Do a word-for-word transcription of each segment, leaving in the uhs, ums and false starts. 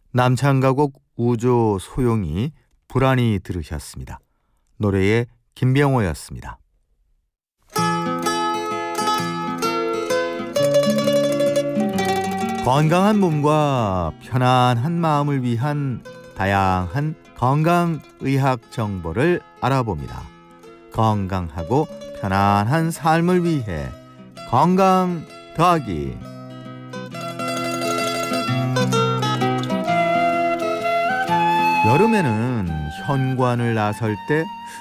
남창가곡 우조 소용이 불안히 들으셨습니다. 노래의 김병호였습니다. 건강한 몸과 편안한 마음을 위한 다양한 건강의학 정보를 알아봅니다. 건강하고 편안한 삶을 위해 건강 더하기. 여름에는 현관을 나설 때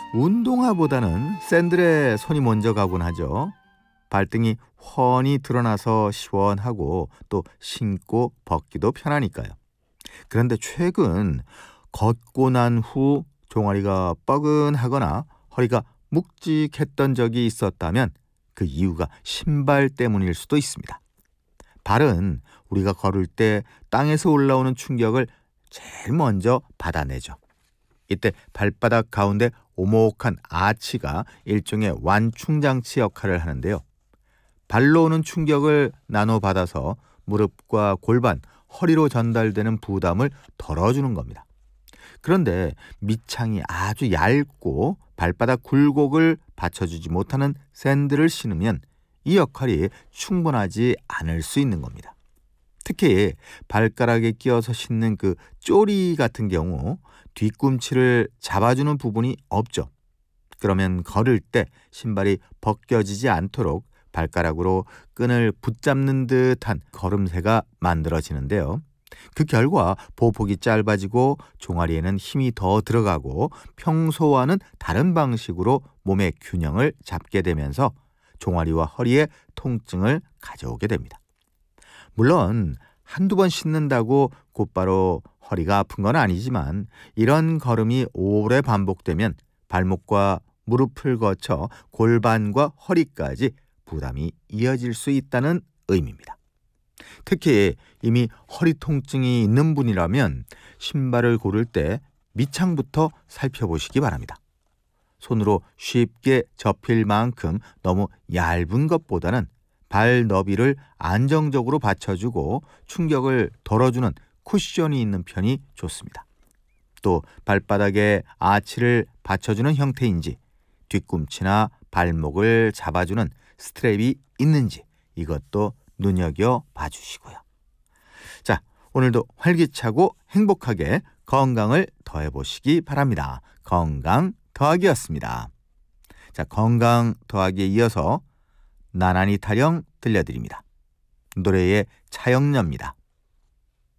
운동화보다는 샌들에 손이 먼저 가곤 하죠. 발등이 훤히 드러나서 시원하고 또 신고 벗기도 편하니까요. 그런데 최근 걷고 난 후 종아리가 뻐근하거나 허리가 묵직했던 적이 있었다면 그 이유가 신발 때문일 수도 있습니다. 발은 우리가 걸을 때 땅에서 올라오는 충격을 제일 먼저 받아내죠. 이때 발바닥 가운데 오목한 아치가 일종의 완충장치 역할을 하는데요. 발로 오는 충격을 나눠받아서 무릎과 골반, 허리로 전달되는 부담을 덜어주는 겁니다. 그런데 밑창이 아주 얇고 발바닥 굴곡을 받쳐주지 못하는 샌들을 신으면 이 역할이 충분하지 않을 수 있는 겁니다. 특히 발가락에 끼어서 신는 그 쪼리 같은 경우 뒤꿈치를 잡아주는 부분이 없죠. 그러면 걸을 때 신발이 벗겨지지 않도록 발가락으로 끈을 붙잡는 듯한 걸음새가 만들어지는데요. 그 결과 보폭이 짧아지고 종아리에는 힘이 더 들어가고 평소와는 다른 방식으로 몸의 균형을 잡게 되면서 종아리와 허리에 통증을 가져오게 됩니다. 물론 한두 번 신는다고 곧바로 허리가 아픈 건 아니지만 이런 걸음이 오래 반복되면 발목과 무릎을 거쳐 골반과 허리까지 부담이 이어질 수 있다는 의미입니다. 특히 이미 허리 통증이 있는 분이라면 신발을 고를 때 밑창부터 살펴보시기 바랍니다. 손으로 쉽게 접힐 만큼 너무 얇은 것보다는 발 너비를 안정적으로 받쳐주고 충격을 덜어주는 쿠션이 있는 편이 좋습니다. 또 발바닥에 아치를 받쳐주는 형태인지 뒤꿈치나 발목을 잡아주는 스트랩이 있는지 이것도 눈여겨봐 주시고요. 자, 오늘도 활기차고 행복하게 건강을 더해보시기 바랍니다. 건강 더하기였습니다. 자, 건강 더하기에 이어서 나란히 타령 들려드립니다. 노래의 차영녀입니다.